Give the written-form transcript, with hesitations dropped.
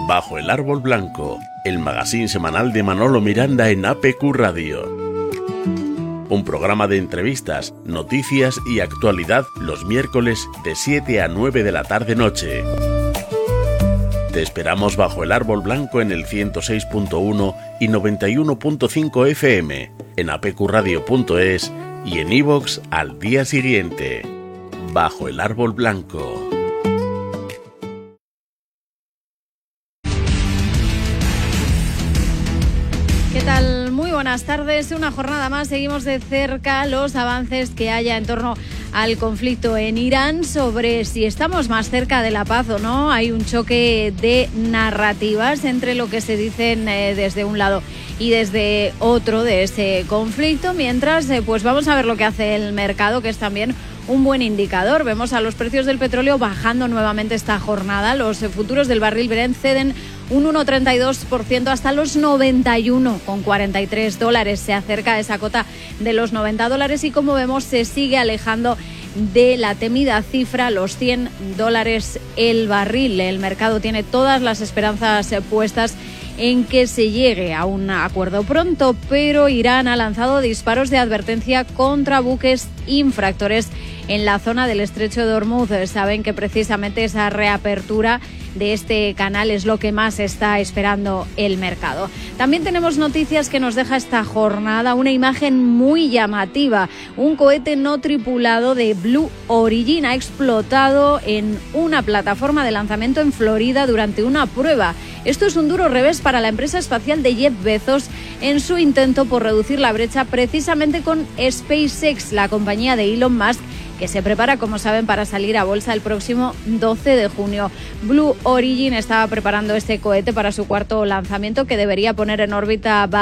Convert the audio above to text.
Bajo el árbol blanco, el magazín semanal de Manolo Miranda en APQ Radio. Un programa de entrevistas, noticias y actualidad los miércoles de 7 a 9 de la tarde-noche. Te esperamos bajo el árbol blanco en el 106.1 y 91.5 FM, en apqradio.es y en iVoox al día siguiente. Bajo el árbol blanco. ¿Qué tal? Muy buenas tardes. Una jornada más. Seguimos de cerca los avances que haya en torno al conflicto en Irán, sobre si estamos más cerca de la paz o no. Hay un choque de narrativas entre lo que se dicen desde un lado y desde otro de ese conflicto, mientras pues vamos a ver lo que hace el mercado, que es también un buen indicador. Vemos a los precios del petróleo bajando nuevamente esta jornada. Los futuros del barril Brent ceden un 1,32% hasta los $91,43. Se acerca a esa cota de los $90 y, como vemos, se sigue alejando de la temida cifra, los $100 el barril. El mercado tiene todas las esperanzas puestas en que se llegue a un acuerdo pronto, pero Irán ha lanzado disparos de advertencia contra buques infractores en la zona del estrecho de Hormuz. Saben que precisamente esa reapertura de este canal es lo que más está esperando el mercado. También tenemos noticias que nos deja esta jornada, una imagen muy llamativa. Un cohete no tripulado de Blue Origin ha explotado en una plataforma de lanzamiento en Florida durante una prueba. Esto es un duro revés para la empresa espacial de Jeff Bezos en su intento por reducir la brecha precisamente con SpaceX, la compañía de Elon Musk, que se prepara, como saben, para salir a bolsa el próximo 12 de junio. Blue Origin estaba preparando este cohete para su cuarto lanzamiento, que debería poner en órbita